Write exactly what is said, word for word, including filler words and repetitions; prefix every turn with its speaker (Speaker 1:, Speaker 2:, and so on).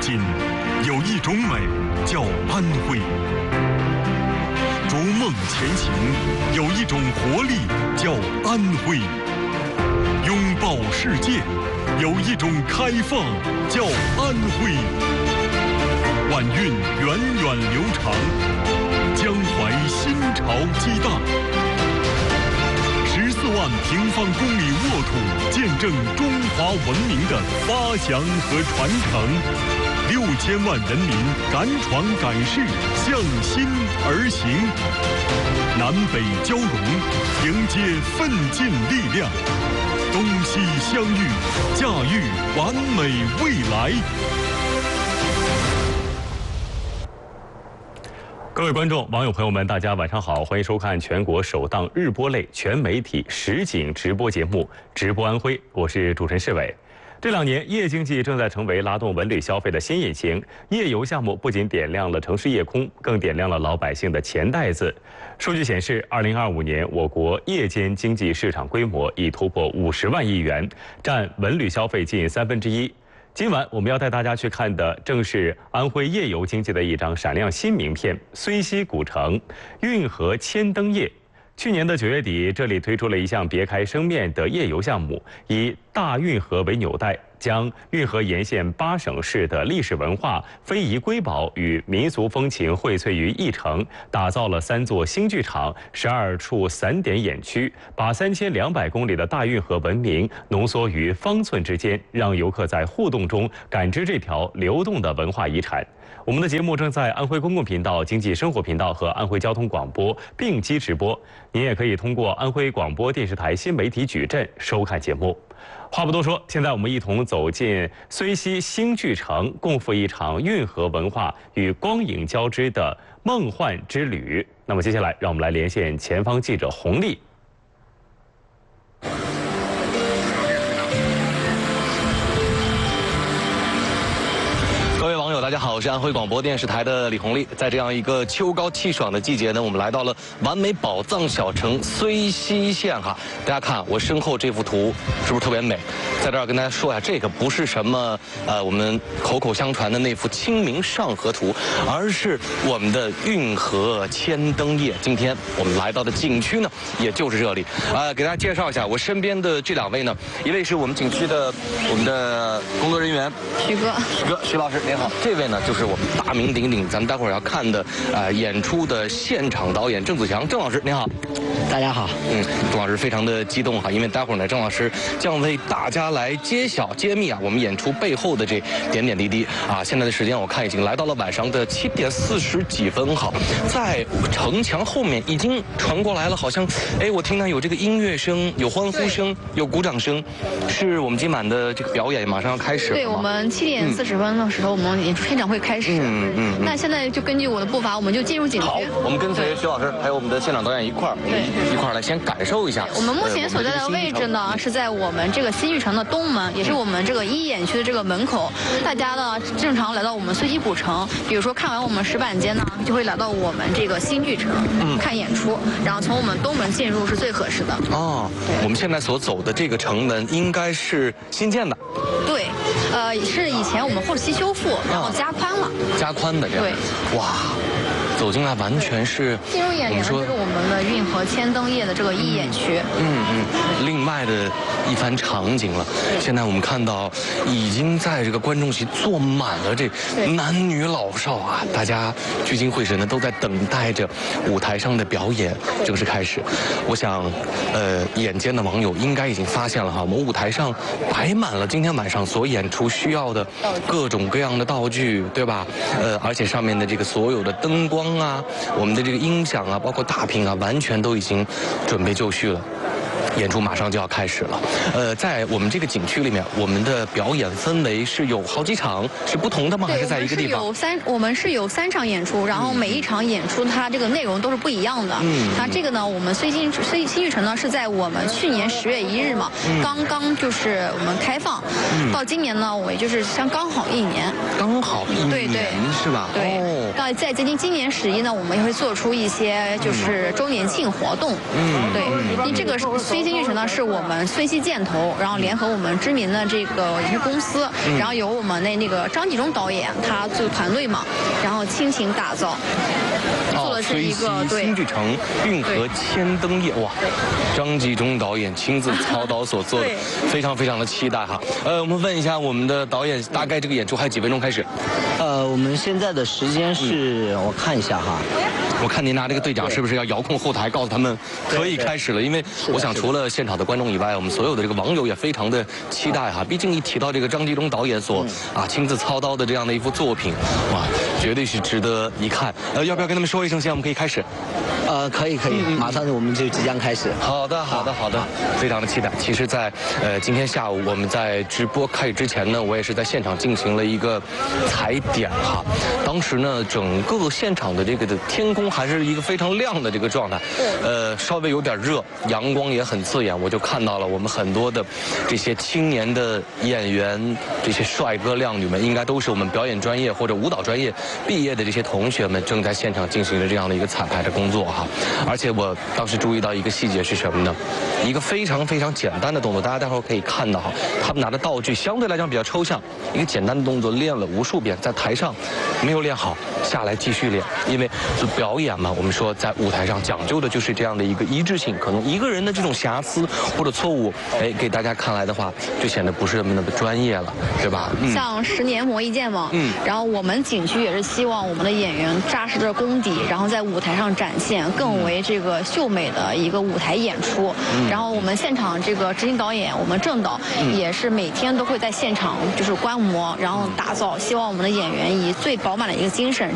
Speaker 1: 今，有一种美叫安徽；逐梦前行，有一种活力叫安徽；拥抱世界，有一种开放叫安徽。晚运源远流长，江淮新潮激荡。十四万平方公里沃土，见证中华文明的发祥和传承。六千万人民敢闯敢试，向心而行。南北交融，迎接奋进力量。东西相遇，驾驭完美未来。各位观众、网友朋友们，大家晚上好，欢迎收看全国首档日播类全媒体实景直播节目《直播安徽》，我是主持人世伟。这两年，夜经济正在成为拉动文旅消费的新引擎。夜游项目不仅点亮了城市夜空，更点亮了老百姓的钱袋子。数据显示，二零二五年我国夜间经济市场规模已突破五十万亿元，占文旅消费近三分之一。今晚我们要带大家去看的，正是安徽夜游经济的一张闪亮新名片——虽溪古城运河千灯夜。去年的九月底，这里推出了一项别开生面的夜游项目，以大运河为纽带，将运河沿线八省市的历史文化、非遗瑰宝与民俗风情荟萃于一城，打造了三座新剧场、十二处散点演区，把三千两百公里的大运河文明浓缩于方寸之间，让游客在互动中感知这条流动的文化遗产。我们的节目正在安徽公共频道、经济生活频道和安徽交通广播并机直播，您也可以通过安徽广播电视台新媒体矩阵收看节目。话不多说，现在我们一同走进虽溪新剧城，共赴一场运河文化与光影交织的梦幻之旅。那么接下来，让我们来连线前方记者洪丽。
Speaker 2: 各位网友，大家好，我是安徽广播电视台的李红丽。在这样一个秋高气爽的季节呢，我们来到了完美宝藏小城虽溪县哈。大家看我身后这幅图，是不是特别美？在这儿跟大家说一下，这个不是什么呃我们口口相传的那幅《清明上河图》，而是我们的运河千灯夜。今天我们来到的景区呢，也就是这里。呃，给大家介绍一下，我身边的这两位呢，一位是我们景区的我们的工作人员
Speaker 3: 徐哥，
Speaker 2: 徐哥，徐老师。您好，这位呢就是我们大名鼎鼎，咱们待会儿要看的呃演出的现场导演郑子强，郑老师您好。
Speaker 4: 大家好，
Speaker 2: 嗯，郑老师非常的激动哈，因为待会儿呢，郑老师将为大家来揭晓、揭秘啊，我们演出背后的这点点滴滴啊。现在的时间我看已经来到了晚上的七点四十几分哈，在城墙后面已经传过来了，好像哎，我听到有这个音乐声、有欢呼声、有鼓掌声，是我们今晚的这个表演马上要开始了。
Speaker 3: 对，我们七点四十分的时候，我们演出现场会开始。嗯嗯。那现在就根据我的步伐，我们就进入景区。
Speaker 2: 好，我们跟随徐老师还有我们的现场导演一块儿，对。一块儿来先感受一下。
Speaker 3: 我们目前所在的位置呢，是在我们这个新剧城的东门，也是我们这个一演区的这个门口。大家呢，正常来到我们虽溪古城，比如说看完我们石板街呢，就会来到我们这个新剧城、嗯、看演出，然后从我们东门进入是最合适的。
Speaker 2: 哦，我们现在所走的这个城门应该是新建的。
Speaker 3: 对，呃，是以前我们后期修复，然后加宽了。
Speaker 2: 加宽的这样。对。哇。走进来完全是
Speaker 3: 进入演员的就是我们的运河千灯夜的这个一演区。嗯
Speaker 2: 嗯，另外的一番场景了。现在我们看到已经在这个观众席坐满了这男女老少啊，大家聚精会神的都在等待着舞台上的表演正式开始。我想，呃，眼尖的网友应该已经发现了哈，我们舞台上摆满了今天晚上所演出需要的各种各样的道具，对吧？呃，而且上面的这个所有的灯光啊，我们的这个音响啊，包括大屏啊，完全都已经准备就绪了。演出马上就要开始了。呃，在我们这个景区里面，我们的表演氛围是有好几场，是不同的吗？还是在一个地方？
Speaker 3: 有三，我们是有三场演出，然后每一场演出它这个内容都是不一样的。嗯，那这个呢，我们虽新虽新剧城呢是在我们去年十月一日嘛，嗯、刚刚就是我们开放，嗯、到今年呢，我也就是像刚好一年，
Speaker 2: 刚好一年，
Speaker 3: 对对，
Speaker 2: 是吧？
Speaker 3: 对。哦、在在接近今年十一呢，我们也会做出一些就是周年庆活动。嗯，对，因为这个虽新新剧城呢是我们孙熙箭头，然后联合我们知名的这个影视公司，
Speaker 2: 嗯、
Speaker 3: 然后由我们的那个张纪中导演他做团队嘛，然后倾情打造。做的是一个
Speaker 2: 哦、新剧城《运河千灯夜》哇，张纪中导演亲自操刀所做的，非常非常的期待哈。呃，我们问一下我们的导演，大概这个演出还有几分钟开始？
Speaker 4: 呃，我们现在的时间是，嗯、我看一下哈。
Speaker 2: 我看您拿这个队长是不是要遥控后台，告诉他们可以开始了？因为我想除了现场的观众以外，我们所有的这个网友也非常的期待哈。毕竟一提到这个张纪中导演所啊亲自操刀的这样的一幅作品，哇，绝对是值得一看。呃，要不要跟他们说一声，现在我们可以开始？
Speaker 4: 呃，可以可以，马上我们就即将开始。
Speaker 2: 好的好的好的，非常的期待。其实在，在呃今天下午我们在直播开始之前呢，我也是在现场进行了一个踩点哈。当时呢，整个现场的这个的天空还是一个非常亮的这个状态，呃，稍微有点热，阳光也很刺眼，我就看到了我们很多的这些青年的演员，这些帅哥靓女们，应该都是我们表演专业或者舞蹈专业毕业的这些同学们，正在现场进行着这样的一个彩排的工作哈。而且我当时注意到一个细节是什么呢？一个非常非常简单的动作，大家待会儿可以看到哈，他们拿的道具相对来讲比较抽象，一个简单的动作练了无数遍，在台上没有练好，下来继续练，因为就表演嘛，我们说在舞台上讲究的就是这样的一个一致性，可能一个人的这种瑕疵或者错误，哎，给大家看来的话，就显得不是那么那么专业了，对吧？
Speaker 3: 嗯、像十年磨一剑嘛，嗯，然后我们景区也是希望我们的演员扎实的功底，然后在舞台上展现更为这个秀美的一个舞台演出。嗯、然后我们现场这个执行导演，我们郑导、嗯、也是每天都会在现场就是观摩，然后打造，希望我们的演员以最饱满的一个精神